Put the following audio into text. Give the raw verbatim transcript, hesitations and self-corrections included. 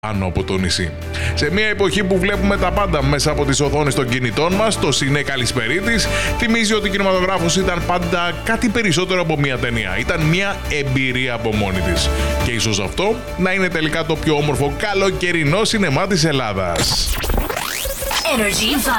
πάνω από το νησί. Σε μια εποχή που βλέπουμε τα πάντα μέσα από τις οθόνες των κινητών μας, το Σινέ Καλησπερίτης θυμίζει ότι ο κινηματογράφος ήταν πάντα κάτι περισσότερο από μια ταινία. Ήταν μια εμπειρία από μόνη της. Και ίσως αυτό να είναι τελικά το πιο όμορφο καλοκαιρινό σινεμά της Ελλάδας. Energy